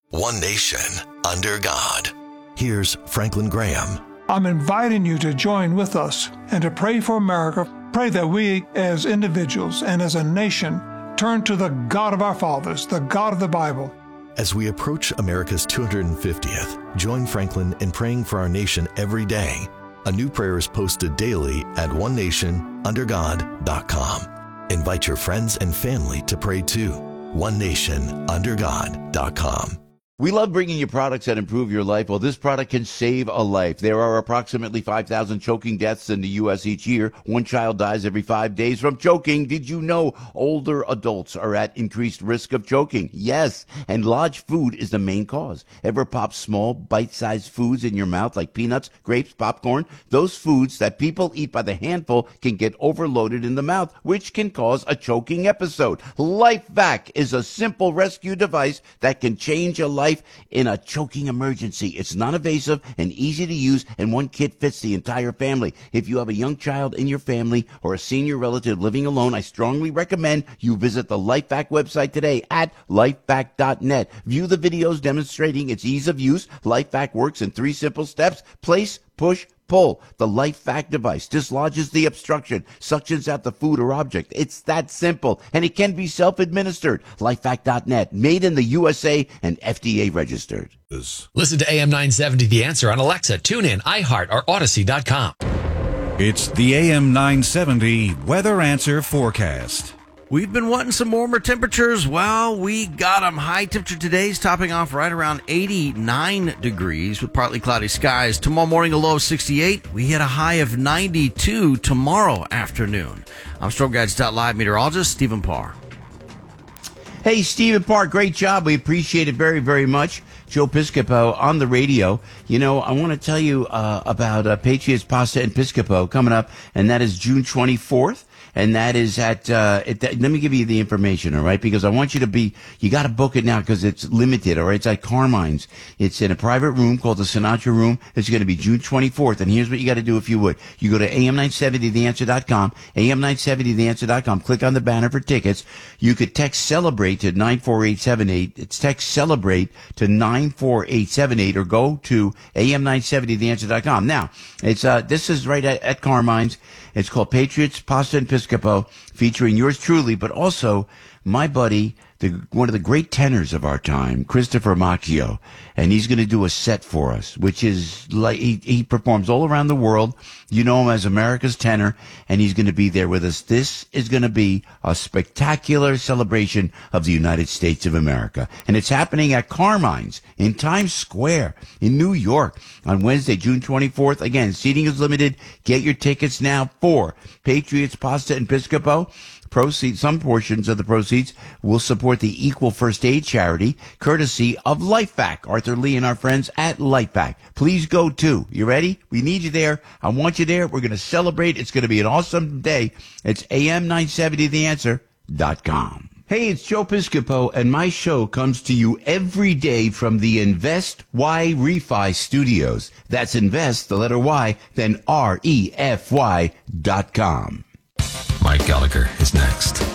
One nation, under God. Here's Franklin Graham. I'm inviting you to join with us and to pray for America. Pray that we as individuals and as a nation turn to the God of our fathers, the God of the Bible. As we approach America's 250th, join Franklin in praying for our nation every day. A new prayer is posted daily at onenationundergod.com. Invite your friends and family to pray too. onenationundergod.com. We love bringing you products that improve your life. Well, this product can save a life. There are approximately 5,000 choking deaths in the U.S. each year. One child dies every 5 days from choking. Did you know older adults are at increased risk of choking? Yes, and large food is the main cause. Ever pop small, bite-sized foods in your mouth like peanuts, grapes, popcorn? Those foods that people eat by the handful can get overloaded in the mouth, which can cause a choking episode. LifeVac is a simple rescue device that can change a life in a choking emergency. It's non-invasive and easy to use, and one kit fits the entire family. If you have a young child in your family or a senior relative living alone, I strongly recommend you visit the LifeVac website today at lifevac.net. View the videos demonstrating its ease of use. LifeVac works in 3 simple steps: place, push, pull. The LifeVac device dislodges the obstruction, suctions out the food or object. It's that simple, and it can be self-administered. LifeVac.net, made in the USA and FDA registered. Listen to AM 970 The Answer on Alexa, TuneIn, iHeart, or Odyssey.com. It's the AM 970 Weather Answer Forecast. We've been wanting some warmer temperatures. Well, we got them. High temperature today's topping off right around 89 degrees with partly cloudy skies. Tomorrow morning, a low of 68. We hit a high of 92 tomorrow afternoon. I'm StormGuides.live meteorologist Stephen Parr. Hey, Stephen Parr, great job. We appreciate it very, very much. Joe Piscopo on the radio. You know, I want to tell you about Patriots Pasta and Piscopo coming up, and that is June 24th. And that is at, let me give you the information, all right? Because I want you to you got to book it now because it's limited, all right? It's at Carmine's. It's in a private room called the Sinatra Room. It's going to be June 24th. And here's what you got to do if you would. You go to am970theanswer.com, am970theanswer.com, click on the banner for tickets. You could text CELEBRATE to 94878. It's text CELEBRATE to 94878 or go to am970theanswer.com. Now, it's, this is right at Carmine's. It's called Patriots Pasta and Piscopo, featuring yours truly, but also my buddy, one of the great tenors of our time, Christopher Macchio, and he's going to do a set for us, which is like he performs all around the world. You know him as America's tenor, and he's going to be there with us. This is going to be a spectacular celebration of the United States of America, and it's happening at Carmine's in Times Square in New York on Wednesday, June 24th. Again, seating is limited. Get your tickets now for Patriots Pasta and Piscopo. Some portions of the proceeds will support the Equal First Aid charity, courtesy of LifeVac. Arthur Lee and our friends at LifeVac. Please go too. You ready? We need you there. I want you there. We're going to celebrate. It's going to be an awesome day. It's am970theanswer.com. Hey, it's Joe Piscopo, and my show comes to you every day from the Invest Y Refi Studios. That's Invest, the letter Y, then REFY.com. Mike Gallagher is next.